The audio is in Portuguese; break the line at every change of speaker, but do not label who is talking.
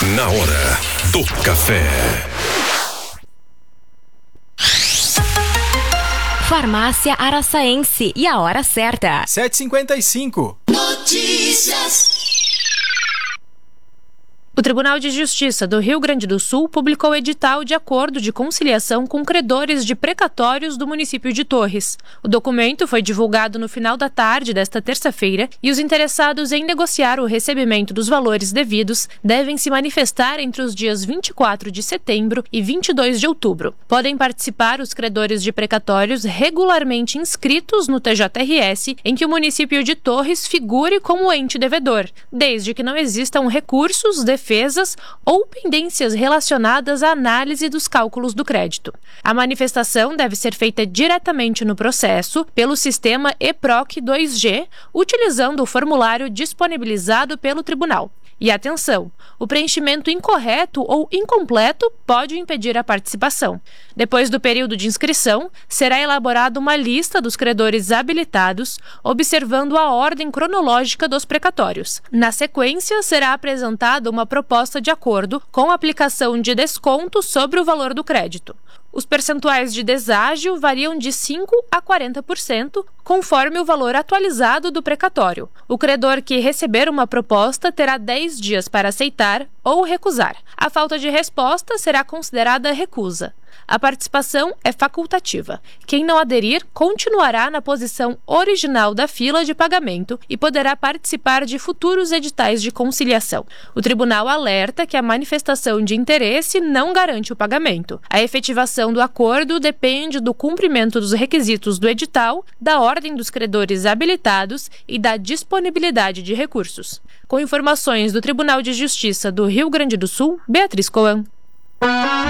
Na hora do café.
Farmácia Araçaense e a hora certa.
7h55.
Notícias.
O Tribunal de Justiça do Rio Grande do Sul publicou edital de acordo de conciliação com credores de precatórios do município de Torres. O documento foi divulgado no final da tarde desta terça-feira e os interessados em negociar o recebimento dos valores devidos devem se manifestar entre os dias 24 de setembro e 22 de outubro. Podem participar os credores de precatórios regularmente inscritos no TJRS em que o município de Torres figure como ente devedor, desde que não existam recursos, defesas ou pendências relacionadas à análise dos cálculos do crédito. A manifestação deve ser feita diretamente no processo pelo sistema EPROC 2G, utilizando o formulário disponibilizado pelo tribunal. E atenção, o preenchimento incorreto ou incompleto pode impedir a participação. Depois do período de inscrição, será elaborada uma lista dos credores habilitados, observando a ordem cronológica dos precatórios. Na sequência, será apresentada uma proposta de acordo com aplicação de desconto sobre o valor do crédito. Os percentuais de deságio variam de 5% a 40%, conforme o valor atualizado do precatório. O credor que receber uma proposta terá 10 dias para aceitar ou recusar. A falta de resposta será considerada recusa. A participação é facultativa. Quem não aderir continuará na posição original da fila de pagamento e poderá participar de futuros editais de conciliação. O tribunal alerta que a manifestação de interesse não garante o pagamento. A efetivação do acordo depende do cumprimento dos requisitos do edital, da ordem dos credores habilitados e da disponibilidade de recursos. Com informações do Tribunal de Justiça do Rio Grande do Sul, Beatriz Coan.